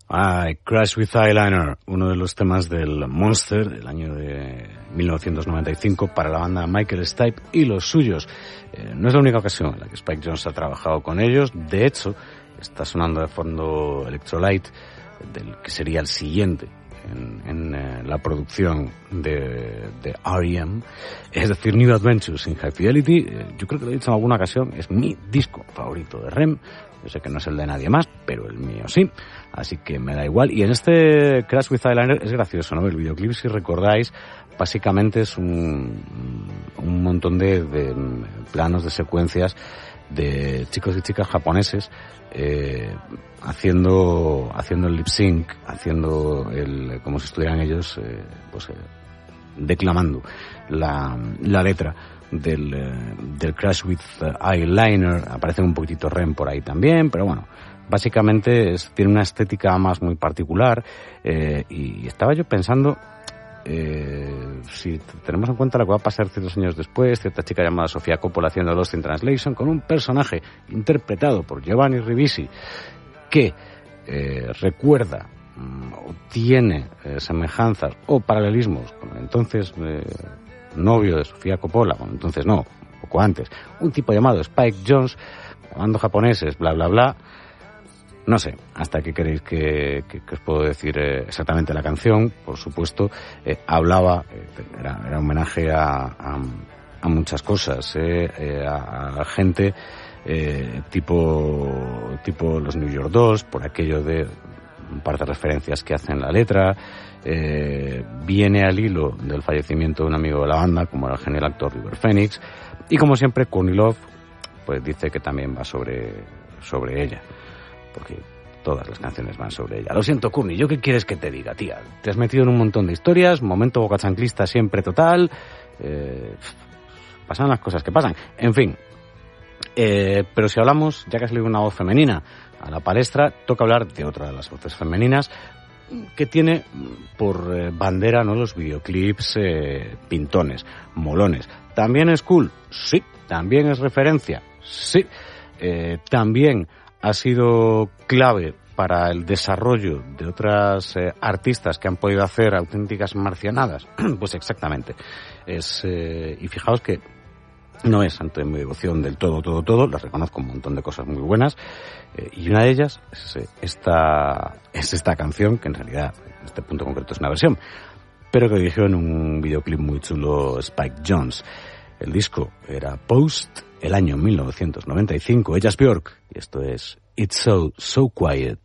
Crash with Eyeliner, uno de los temas del Monster del año de 1995 para la banda Michael Stipe y los suyos. No es la única ocasión en la que Spike Jonze ha trabajado con ellos. De hecho, está sonando de fondo Electrolyte, del que sería el siguiente en la producción de R.E.M., es decir, New Adventures in High Fidelity. Yo creo que lo he dicho en alguna ocasión, es mi disco favorito de R.E.M. Yo sé que no es el de nadie más, pero el mío sí, así que me da igual. Y en este Crash with Eyeliner es gracioso, ¿no? El videoclip, si recordáis, básicamente es un montón de planos, de secuencias de chicos y chicas japoneses haciendo el lip sync, haciendo como si estuvieran ellos declamando la letra del Crash with Eyeliner. Aparece un poquitito REM por ahí también, pero bueno, básicamente tiene una estética más muy particular. Y estaba yo pensando, si tenemos en cuenta lo que va a pasar ciertos años después, cierta chica llamada Sofía Coppola haciendo Lost in Translation con un personaje interpretado por Giovanni Ribisi que recuerda o tiene semejanzas o paralelismos con el entonces novio de Sofía Coppola, bueno, entonces no, un poco antes, un tipo llamado Spike Jonze, hablando japoneses, bla bla bla. No sé, hasta qué queréis que os puedo decir exactamente la canción. Por supuesto, hablaba, era homenaje a muchas cosas, a gente tipo los New York Dolls, por aquello de un par de referencias que hacen la letra. Viene al hilo del fallecimiento de un amigo de la banda, como era el genial actor River Phoenix, y como siempre Courtney Love pues dice que también va sobre ella, porque todas las canciones van sobre ella. Lo siento, Courtney, ¿yo qué quieres que te diga, tía? Te has metido en un montón de historias, momento bocachanclista siempre total, pasan las cosas que pasan, en fin. Pero si hablamos, ya que ha salido una voz femenina a la palestra, toca hablar de otra de las voces femeninas que tiene por bandera, ¿no?, los videoclips pintones, molones. ¿También es cool? Sí. ¿También es referencia? Sí. También ha sido clave para el desarrollo de otras artistas que han podido hacer auténticas marcianadas. Pues exactamente. Y fijaos que no es santo de mi devoción del todo, les reconozco un montón de cosas muy buenas, y una de ellas es esta canción, que en realidad en este punto concreto es una versión, pero que dirigió en un videoclip muy chulo Spike Jonze. El disco era Post, el año 1995, ella es Björk, y esto es It's So Quiet.